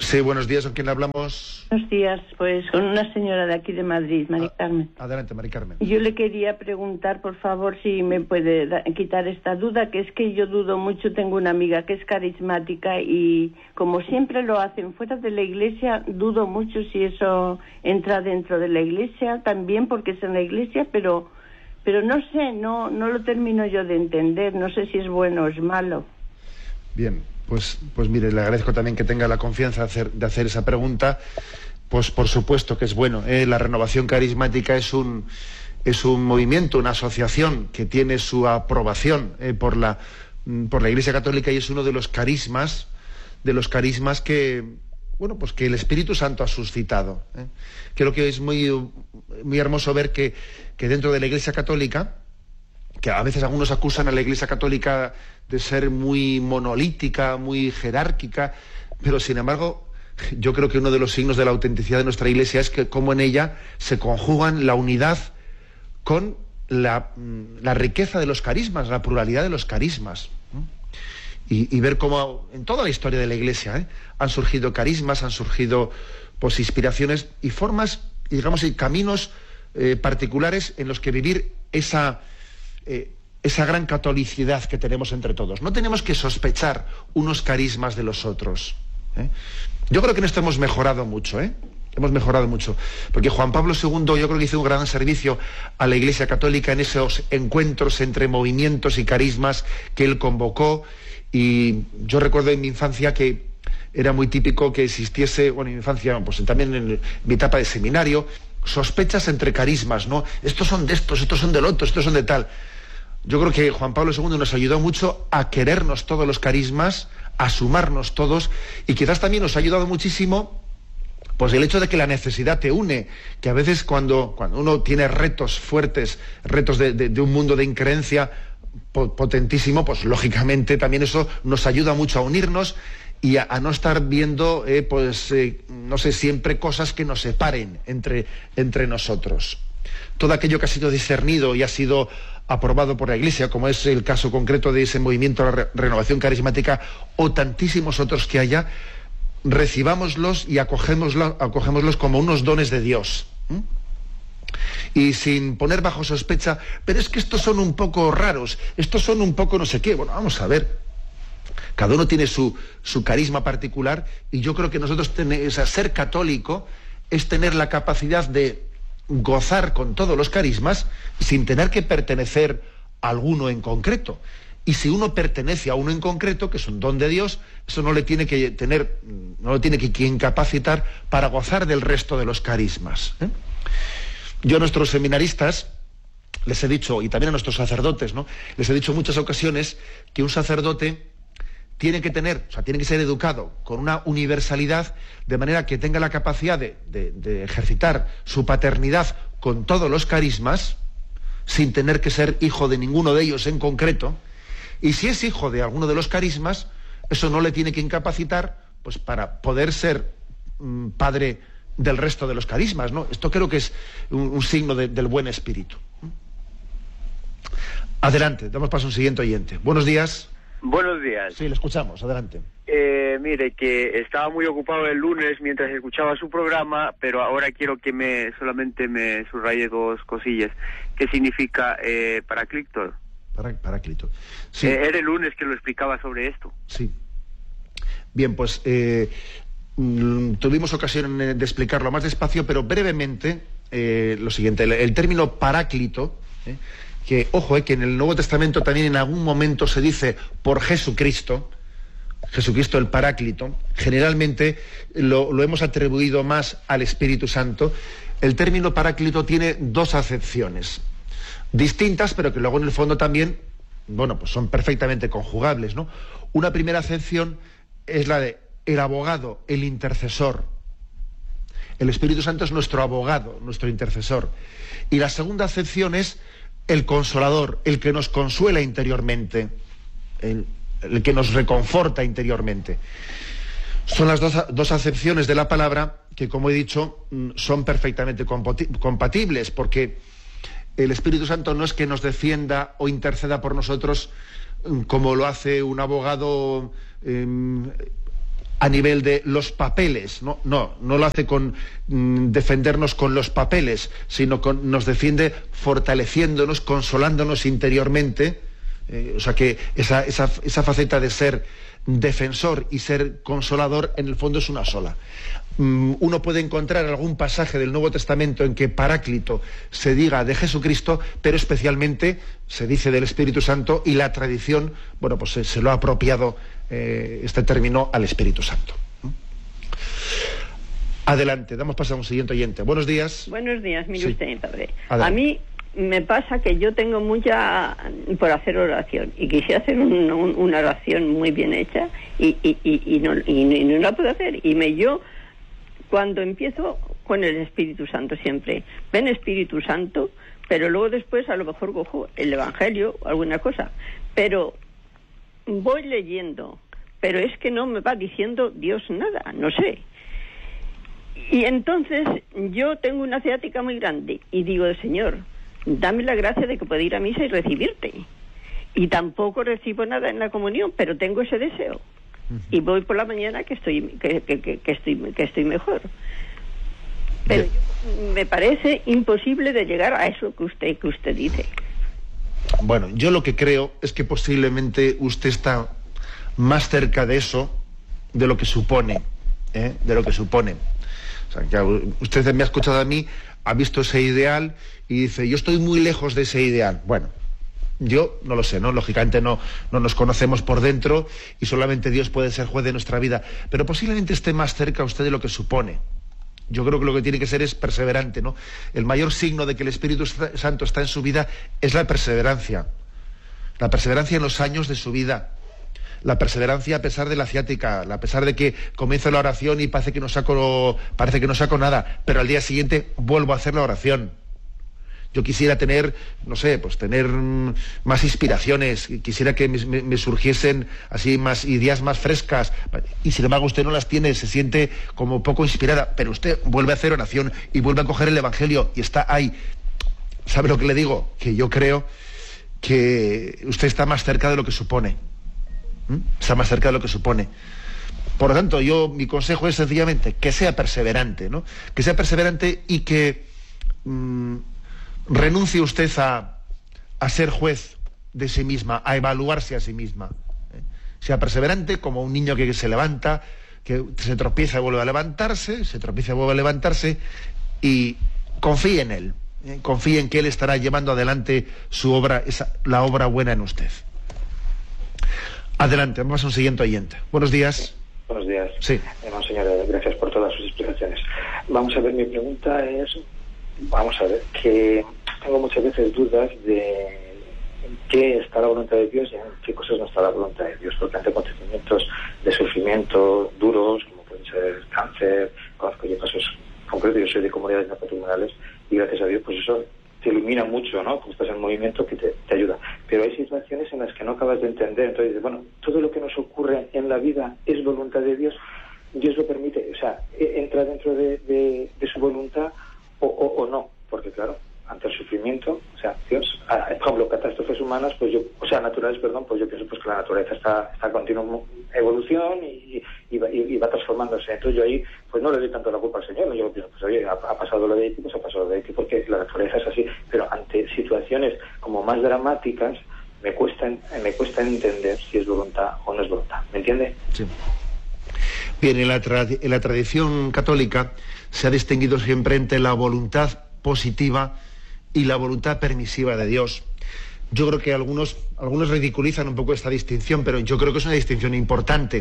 Sí, buenos días, ¿con quién hablamos? Buenos días, pues con una señora de aquí de Madrid, Mari Carmen. Adelante, Mari Carmen. Yo le quería preguntar, por favor, si me puede quitar esta duda, que es que yo dudo mucho, tengo una amiga que es carismática y como siempre lo hacen fuera de la iglesia, dudo mucho si eso entra dentro de la iglesia, también porque es en la iglesia, pero no sé, no lo termino yo de entender, no sé si es bueno o es malo. Bien, pues mire, le agradezco también que tenga la confianza de hacer esa pregunta. Pues por supuesto que es bueno. La renovación carismática es un movimiento, una asociación que tiene su aprobación por la Iglesia Católica y es uno de los carismas que, bueno, pues que el Espíritu Santo ha suscitado. Creo que es muy hermoso ver que dentro de la Iglesia Católica, que a veces algunos acusan a la Iglesia Católica de ser muy monolítica, muy jerárquica, pero sin embargo yo creo que uno de los signos de la autenticidad de nuestra Iglesia es que cómo en ella se conjugan la unidad con la riqueza de los carismas, la pluralidad de los carismas. Y ver cómo en toda la historia de la Iglesia han surgido carismas, han surgido pues inspiraciones y formas, digamos, y caminos particulares en los que vivir esa gran catolicidad que tenemos entre todos. No tenemos que sospechar unos carismas de los otros. Yo creo que en esto hemos mejorado mucho, Hemos mejorado mucho. Porque Juan Pablo II yo creo que hizo un gran servicio a la Iglesia Católica en esos encuentros entre movimientos y carismas que él convocó. Y yo recuerdo en mi infancia que era muy típico que existiese, bueno, en mi infancia, pues también en mi etapa de seminario, sospechas entre carismas, ¿no? Estos son de estos son del otro, estos son de tal. Yo creo que Juan Pablo II nos ayudó mucho a querernos todos los carismas, a sumarnos todos, y quizás también nos ha ayudado muchísimo pues el hecho de que la necesidad te une, que a veces cuando uno tiene retos fuertes, retos de un mundo de increencia potentísimo, pues lógicamente también eso nos ayuda mucho a unirnos y a no estar viendo, no sé, siempre cosas que nos separen entre nosotros. Todo aquello que ha sido discernido y ha sido aprobado por la Iglesia, como es el caso concreto de ese movimiento de la renovación carismática o tantísimos otros que haya, recibámoslos y acogémoslos como unos dones de Dios. Y sin poner bajo sospecha, pero es que estos son un poco raros, estos son un poco no sé qué. Bueno, vamos a ver. Cada uno tiene su carisma particular y yo creo que nosotros ser católico es tener la capacidad de gozar con todos los carismas sin tener que pertenecer a alguno en concreto. Y si uno pertenece a uno en concreto, que es un don de Dios, eso no le tiene que incapacitar para gozar del resto de los carismas. Yo a nuestros seminaristas les he dicho, y también a nuestros sacerdotes, ¿no? Les he dicho en muchas ocasiones que un sacerdote tiene que ser educado con una universalidad, de manera que tenga la capacidad de ejercitar su paternidad con todos los carismas, sin tener que ser hijo de ninguno de ellos en concreto. Y si es hijo de alguno de los carismas, eso no le tiene que incapacitar pues para poder ser padre del resto de los carismas, ¿no? Esto creo que es un signo del buen espíritu. Adelante, damos paso a un siguiente oyente. Buenos días. Buenos días. Sí, le escuchamos, adelante. Mire, que estaba muy ocupado el lunes mientras escuchaba su programa, pero ahora quiero que solamente me subraye dos cosillas. ¿Qué significa Paráclito? Paráclito. Sí. Era el lunes que lo explicaba sobre esto. Sí. Bien, pues tuvimos ocasión de explicarlo más despacio, pero brevemente lo siguiente. El término Paráclito, que, ojo, que en el Nuevo Testamento también en algún momento se dice por Jesucristo el Paráclito, generalmente lo hemos atribuido más al Espíritu Santo. El término Paráclito tiene dos acepciones distintas, pero que luego en el fondo también, bueno, pues son perfectamente conjugables, ¿no? Una primera acepción es la de el abogado, el intercesor. El Espíritu Santo es nuestro abogado, nuestro intercesor. Y la segunda acepción es el consolador, el que nos consuela interiormente, el que nos reconforta interiormente. Son las dos acepciones de la palabra que, como he dicho, son perfectamente compatibles, porque el Espíritu Santo no es que nos defienda o interceda por nosotros como lo hace un abogado a nivel de los papeles, no lo hace con defendernos con los papeles, sino nos defiende fortaleciéndonos, consolándonos interiormente. O sea que esa faceta de ser defensor y ser consolador en el fondo es una sola. Uno puede encontrar algún pasaje del Nuevo Testamento en que Paráclito se diga de Jesucristo, pero especialmente se dice del Espíritu Santo, y la tradición, bueno, pues se lo ha apropiado este término al Espíritu Santo. Adelante, damos paso a un siguiente oyente. Buenos días. Buenos días, mire usted, padre. Adelante. A mí me pasa que yo tengo mucha por hacer oración y quisiera hacer una oración muy bien hecha y no la puedo hacer. Yo cuando empiezo con el Espíritu Santo siempre, ven Espíritu Santo, pero luego después a lo mejor cojo el Evangelio o alguna cosa, pero voy leyendo, pero es que no me va diciendo Dios nada, no sé. Y entonces yo tengo una ciática muy grande y digo, Señor, dame la gracia de que pueda ir a misa y recibirte. Y tampoco recibo nada en la comunión, pero tengo ese deseo. Y voy por la mañana que estoy mejor. Pero me parece imposible de llegar a eso que usted dice. Bueno, yo lo que creo es que posiblemente usted está más cerca de eso de lo que supone, de lo que supone. O sea, que usted me ha escuchado a mí, ha visto ese ideal y dice, yo estoy muy lejos de ese ideal. Bueno, yo no lo sé, ¿no? Lógicamente no nos conocemos por dentro y solamente Dios puede ser juez de nuestra vida, pero posiblemente esté más cerca usted de lo que supone. Yo creo que lo que tiene que ser es perseverante, ¿no? El mayor signo de que el Espíritu Santo está en su vida es la perseverancia. La perseverancia en los años de su vida. La perseverancia a pesar de la ciática, a pesar de que comienzo la oración y parece que no saco nada, pero al día siguiente vuelvo a hacer la oración. Yo quisiera tener, no sé, pues tener más inspiraciones, quisiera que me surgiesen así más ideas más frescas, y sin embargo usted no las tiene, se siente como poco inspirada, pero usted vuelve a hacer oración y vuelve a coger el Evangelio y está ahí. ¿Sabe lo que le digo? Que yo creo que usted está más cerca de lo que supone. Está más cerca de lo que supone. Por lo tanto, mi consejo es sencillamente que sea perseverante, ¿no? Que sea perseverante y que renuncie usted a ser juez de sí misma, a evaluarse a sí misma. Sea perseverante como un niño que se levanta, que se tropieza y vuelve a levantarse, se tropieza y vuelve a levantarse, y confíe en él. Confíe en que él estará llevando adelante su obra, la obra buena en usted. Adelante, vamos a un siguiente oyente. Buenos días. Buenos días. Sí. Monseñor, gracias por todas sus explicaciones. Vamos a ver, mi pregunta es, que tengo muchas veces dudas de en qué está la voluntad de Dios y en qué cosas no está la voluntad de Dios, porque ante acontecimientos de sufrimiento duros, como pueden ser cáncer, conozco yo casos concretos, yo soy de comunidades nepatrimoniales y gracias a Dios, pues eso te ilumina mucho, ¿no? Como estás en movimiento que te ayuda. Pero hay situaciones en las que no acabas de entender. Entonces dices, bueno, todo lo que nos ocurre en la vida es voluntad de Dios. Dios lo permite, o sea, entra dentro de su voluntad o no. Porque claro, ante el sufrimiento, o sea, Dios, por ejemplo, catástrofes humanas, naturales, pues yo pienso pues que la naturaleza está en continua evolución y va transformándose. Entonces yo ahí, pues no le doy tanto la culpa al Señor, ¿no? Yo pienso, pues oye, ha pasado lo de Haití, pues ha pasado lo de Haití, porque la naturaleza es así. Pero ante situaciones como más dramáticas, me cuesta entender si es voluntad o no es voluntad. ¿Me entiende? Sí. Bien, en la tradición católica se ha distinguido siempre entre la voluntad positiva y la voluntad permisiva de Dios. Yo creo que algunos ridiculizan un poco esta distinción, pero yo creo que es una distinción importante.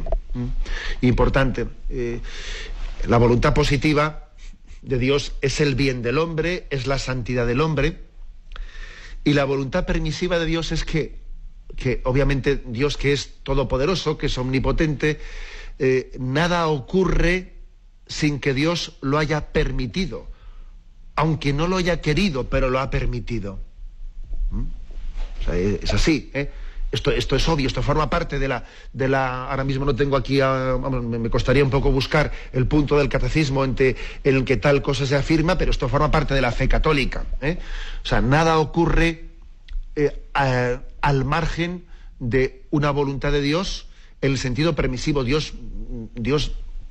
La voluntad positiva de Dios es el bien del hombre, es la santidad del hombre, y la voluntad permisiva de Dios es que obviamente Dios, que es todopoderoso, que es omnipotente, nada ocurre sin que Dios lo haya permitido, aunque no lo haya querido, pero lo ha permitido. O sea, es así, ¿eh? Esto es obvio, esto forma parte de la ahora mismo no tengo aquí, me costaría un poco buscar el punto del catecismo en el que tal cosa se afirma, pero esto forma parte de la fe católica, ¿eh? O sea, nada ocurre al margen de una voluntad de Dios en el sentido permisivo. Dios Dios,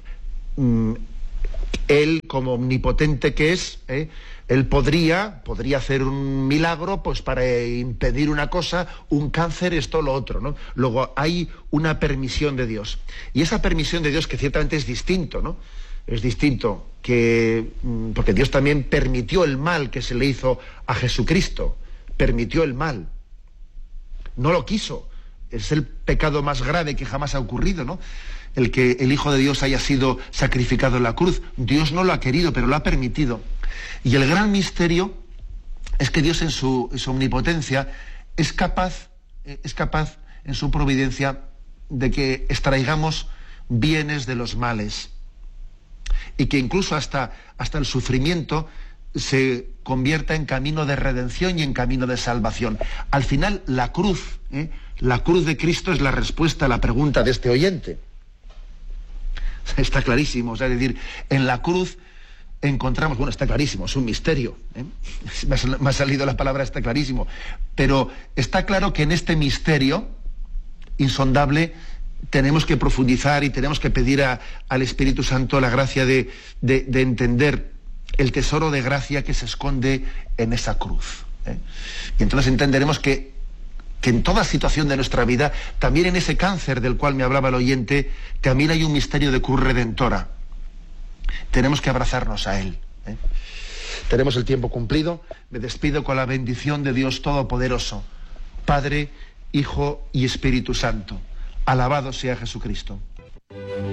él como omnipotente que es, él podría hacer un milagro pues para impedir una cosa, un cáncer, esto, lo otro, ¿no? Luego hay una permisión de Dios. Y esa permisión de Dios, que ciertamente es distinto, ¿no? Es distinto porque Dios también permitió el mal que se le hizo a Jesucristo. Permitió el mal. No lo quiso. Es el pecado más grave que jamás ha ocurrido, ¿no? El que el Hijo de Dios haya sido sacrificado en la cruz. Dios no lo ha querido, pero lo ha permitido. Y el gran misterio es que Dios en su omnipotencia es capaz en su providencia de que extraigamos bienes de los males. Y que incluso hasta el sufrimiento se convierta en camino de redención y en camino de salvación. Al final, la cruz de Cristo es la respuesta a la pregunta de este oyente. Está clarísimo, o sea, es decir, en la cruz encontramos, bueno, está clarísimo, es un misterio, me ha salido la palabra está clarísimo, pero está claro que en este misterio insondable tenemos que profundizar y tenemos que pedir al Espíritu Santo la gracia de entender el tesoro de gracia que se esconde en esa cruz. Y entonces entenderemos que en toda situación de nuestra vida, también en ese cáncer del cual me hablaba el oyente, también hay un misterio de cruz redentora. Tenemos que abrazarnos a él. Tenemos el tiempo cumplido. Me despido con la bendición de Dios Todopoderoso, Padre, Hijo y Espíritu Santo. Alabado sea Jesucristo.